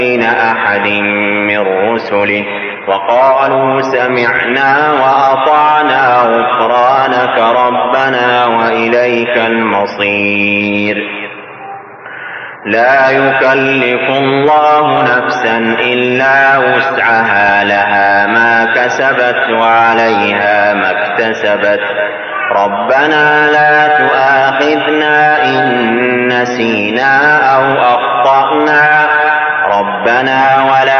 بين أحد من رسله وقالوا سمعنا وأطعنا غفرانك ربنا وإليك المصير. لا يكلف الله نفسا إلا وسعها، لها ما كسبت وعليها ما اكتسبت. ربنا لا تؤاخذنا إن نسينا أو أخطأنا، ربنا